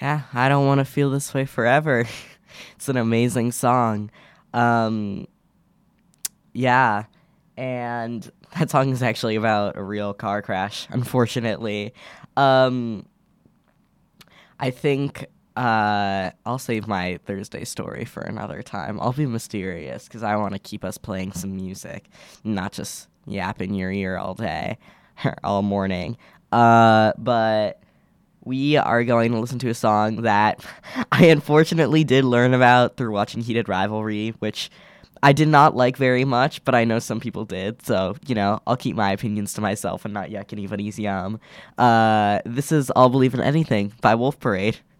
Yeah, I don't want to feel this way forever. It's an amazing song. Um, yeah, and that song is actually about a real car crash, unfortunately. Um, I think I'll save my Thursday story for another time. I'll be mysterious because I want to keep us playing some music, not just yap in your ear all day, all morning. But we are going to listen to a song that I unfortunately did learn about through watching Heated Rivalry, which I did not like very much, but I know some people did. So, I'll keep my opinions to myself and not yuck anybody's yum. This is I'll Believe in Anything by Wolf Parade.